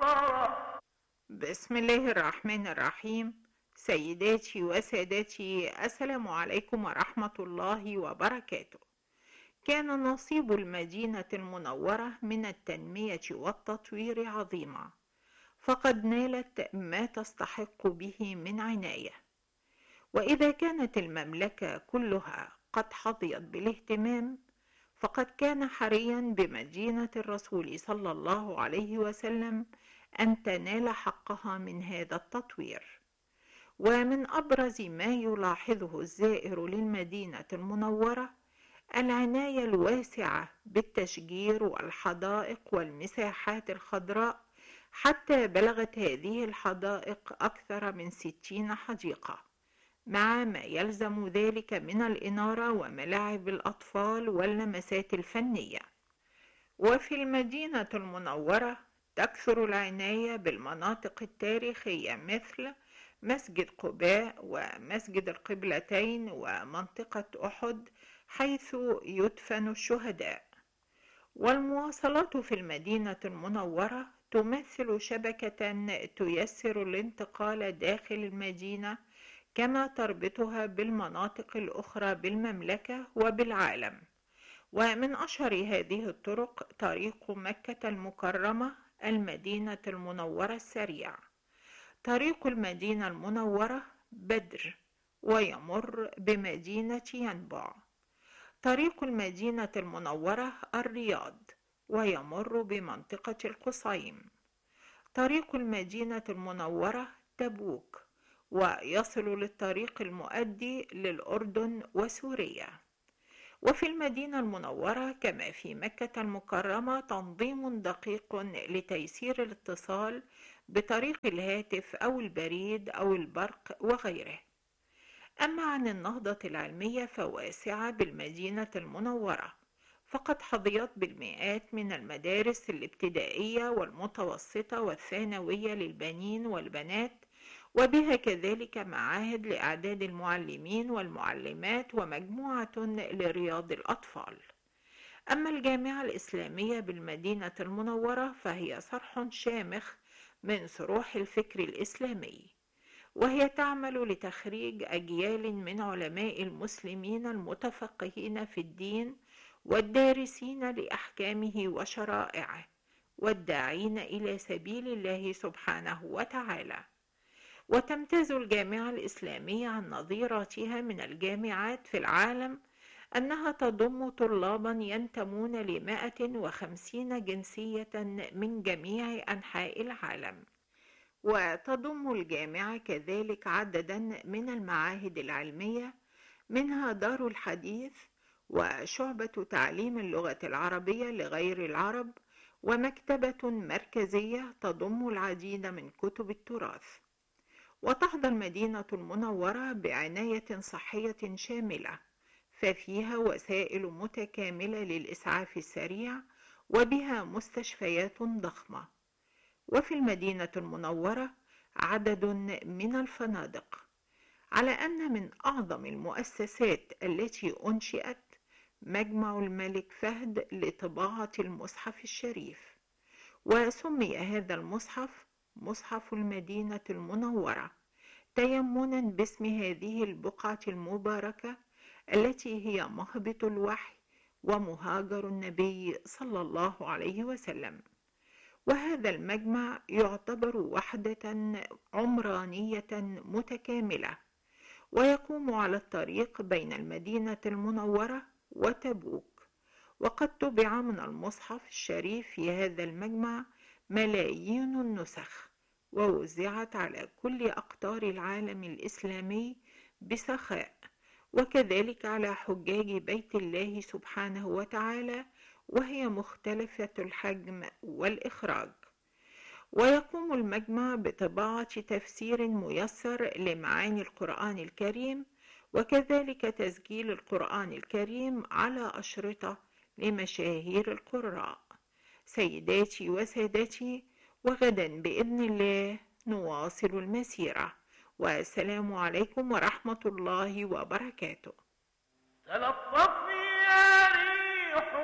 النصارى. بسم الله الرحمن الرحيم. سيداتي وسادتي، السلام عليكم ورحمة الله وبركاته. كان نصيب المدينة المنورة من التنمية والتطوير عظيما، فقد نالت ما تستحق به من عناية. وإذا كانت المملكة كلها قد حظيت بالاهتمام، فقد كان حريا بمدينة الرسول صلى الله عليه وسلم أن تنال حقها من هذا التطوير. ومن أبرز ما يلاحظه الزائر للمدينة المنورة العناية الواسعة بالتشجير والحدائق والمساحات الخضراء، حتى بلغت هذه الحدائق أكثر من 60 حديقة، مع ما يلزم ذلك من الإنارة وملاعب الأطفال واللمسات الفنية. وفي المدينة المنورة تكثر العناية بالمناطق التاريخية مثل مسجد قباء ومسجد القبلتين ومنطقة أحد حيث يدفن الشهداء. والمواصلات في المدينة المنورة تمثل شبكة تيسر الانتقال داخل المدينة، كما تربطها بالمناطق الأخرى بالمملكة وبالعالم. ومن أشهر هذه الطرق طريق مكة المكرمة المدينة المنورة السريع. طريق المدينة المنورة بدر ويمر بمدينة ينبع. طريق المدينة المنورة الرياض ويمر بمنطقة القصيم. طريق المدينة المنورة تبوك ويصل للطريق المؤدي للأردن وسوريا. وفي المدينة المنورة كما في مكة المكرمة تنظيم دقيق لتيسير الاتصال بطريق الهاتف أو البريد أو البرق وغيره. أما عن النهضة العلمية فواسعة بالمدينة المنورة، فقد حظيت بالمئات من المدارس الابتدائية والمتوسطة والثانوية للبنين والبنات، وبها كذلك معاهد لإعداد المعلمين والمعلمات ومجموعة لرياض الأطفال. أما الجامعة الإسلامية بالمدينة المنورة فهي صرح شامخ من صروح الفكر الإسلامي، وهي تعمل لتخريج أجيال من علماء المسلمين المتفقهين في الدين والدارسين لأحكامه وشرائعه والداعين إلى سبيل الله سبحانه وتعالى. وتمتاز الجامعة الإسلامية عن نظيراتها من الجامعات في العالم أنها تضم طلابا ينتمون ل150 جنسية من جميع أنحاء العالم. وتضم الجامعة كذلك عددا من المعاهد العلمية، منها دار الحديث وشعبة تعليم اللغة العربية لغير العرب، ومكتبة مركزية تضم العديد من كتب التراث. وتحظى المدينة المنورة بعناية صحية شاملة، ففيها وسائل متكاملة للإسعاف السريع، وبها مستشفيات ضخمة. وفي المدينة المنورة عدد من الفنادق، على أن من أعظم المؤسسات التي أنشئت مجمع الملك فهد لطباعة المصحف الشريف، وسمي هذا المصحف مصحف المدينة المنورة تيمنا باسم هذه البقعة المباركة التي هي مهبط الوحي ومهاجر النبي صلى الله عليه وسلم. وهذا المجمع يعتبر وحدة عمرانية متكاملة، ويقوم على الطريق بين المدينة المنورة وتبوك. وقد طبع من المصحف الشريف في هذا المجمع ملايين النسخ، ووزعت على كل أقطار العالم الإسلامي بسخاء، وكذلك على حجاج بيت الله سبحانه وتعالى، وهي مختلفة الحجم والإخراج. ويقوم المجمع بطباعة تفسير ميسر لمعاني القرآن الكريم، وكذلك تسجيل القرآن الكريم على أشرطة لمشاهير القراء. سيداتي وسادتي، وغدا بإذن الله نواصل المسيرة، والسلام عليكم ورحمة الله وبركاته. تلطفي يا ريح